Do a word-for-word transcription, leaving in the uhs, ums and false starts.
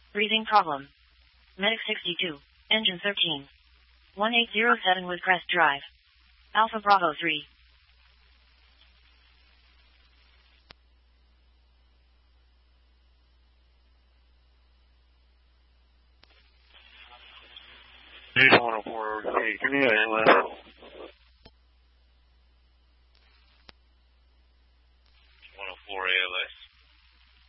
Breathing problem. Medic sixty-two. Engine thirteen. one eight zero seven with Crest Drive. Alpha Bravo three. one oh four, hey, give me a